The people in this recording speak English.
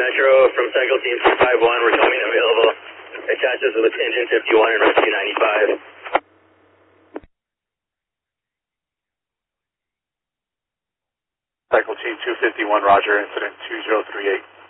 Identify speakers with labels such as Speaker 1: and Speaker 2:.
Speaker 1: Metro from Cycle Team 251, we're coming available. Attaches with engine 51 and rescue 95.
Speaker 2: Cycle Team 251, roger, incident 2038.